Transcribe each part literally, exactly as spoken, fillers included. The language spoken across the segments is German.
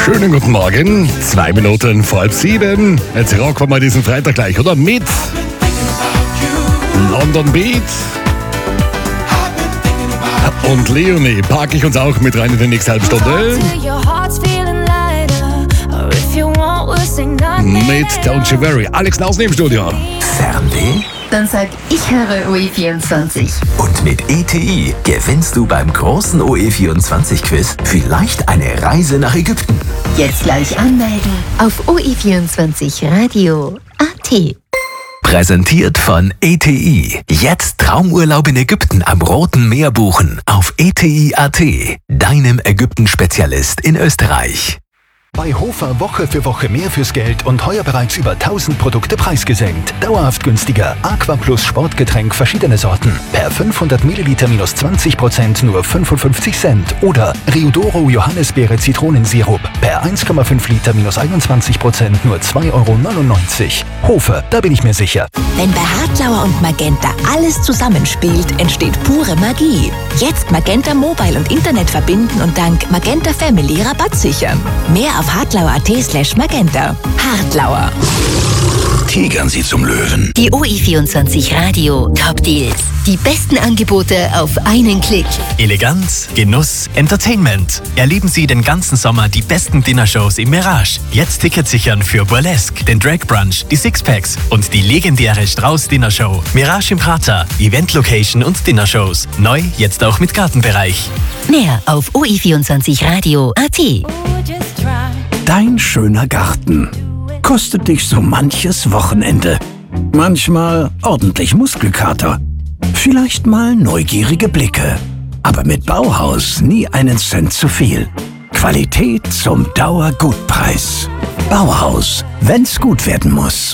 Schönen guten Morgen, zwei Minuten vor halb sieben. Jetzt rocken wir mal diesen Freitag gleich, oder? Mit London Beat und Leonie packe ich uns auch mit rein in die nächste halbe Stunde. Mit Don't You Worry. Alex Nausen im Studio. Fernweh? Dann sag ich höre O E vierundzwanzig. Und mit E T I gewinnst du beim großen O E vierundzwanzig Quiz vielleicht eine Reise nach Ägypten. Jetzt gleich anmelden auf O E vierundzwanzig Radio Punkt A T. Präsentiert von E T I. Jetzt Traumurlaub in Ägypten am Roten Meer buchen auf E T I Punkt A T, deinem Ägypten-Spezialist in Österreich. Bei Hofer Woche für Woche mehr fürs Geld und heuer bereits über tausend Produkte preisgesenkt. Dauerhaft günstiger. Aqua Plus Sportgetränk verschiedene Sorten. Per fünfhundert Milliliter minus zwanzig Prozent nur fünfundfünfzig Cent. Oder Riodoro Johannisbeere Zitronensirup. Per eins Komma fünf Liter minus einundzwanzig Prozent nur zwei Euro neunundneunzig. Hofer, da bin ich mir sicher. Wenn bei Hartlauer und Magenta alles zusammenspielt, entsteht pure Magie. Jetzt Magenta Mobile und Internet verbinden und dank Magenta Family Rabatt sichern. Mehr auf hartlauer Punkt A T slash Magenta. Hartlauer. Tigern Sie zum Löwen. Die O E vierundzwanzig Radio Top Deals. Die besten Angebote auf einen Klick. Eleganz, Genuss, Entertainment. Erleben Sie den ganzen Sommer die besten Dinnershows im Mirage. Jetzt Tickets sichern für Burlesque, den Drag Brunch, die Sixpacks und die legendäre Strauß Dinnershow. Mirage im Prater, Event-Location und Dinnershows. Neu, jetzt auch mit Gartenbereich. Mehr auf O E vierundzwanzig Radio Punkt A T. Dein schöner Garten kostet dich so manches Wochenende. Manchmal ordentlich Muskelkater. Vielleicht mal neugierige Blicke. Aber mit Bauhaus nie einen Cent zu viel. Qualität zum Dauergutpreis. Bauhaus, wenn's gut werden muss.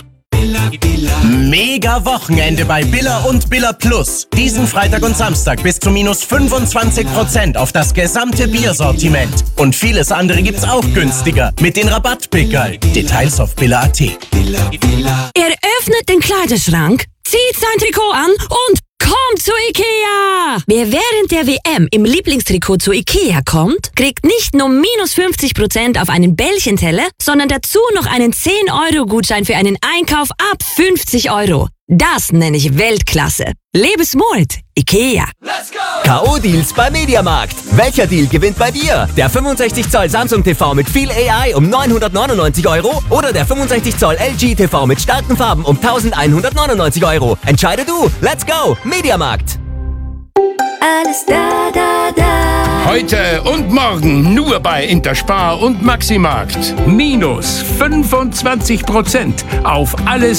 Mega Wochenende bei Billa und Billa Plus. Diesen Freitag und Samstag bis zu minus fünfundzwanzig Prozent auf das gesamte Biersortiment. Und vieles andere gibt's auch günstiger mit den Rabattpickerl. Details auf Billa Punkt A T. Er öffnet den Kleiderschrank, zieht sein Trikot an und kommt zu Ikea! Wer während der W M im Lieblingstrikot zu Ikea kommt, kriegt nicht nur minus fünfzig Prozent auf einen Bällchenteller, sondern dazu noch einen zehn Euro Gutschein für einen Einkauf ab fünfzig Euro. Das nenne ich Weltklasse. Lebensmut, Ikea. K O-Deals bei Mediamarkt. Welcher Deal gewinnt bei dir? Der fünfundsechzig Zoll Samsung T V mit viel A I um neunhundertneunundneunzig Euro oder der fünfundsechzig Zoll L G T V mit starken Farben um eintausendeinhundertneunundneunzig Euro? Entscheide du. Let's go. Mediamarkt. Alles da, da, da. Heute und morgen nur bei Interspar und Maximarkt. Minus fünfundzwanzig Prozent auf alles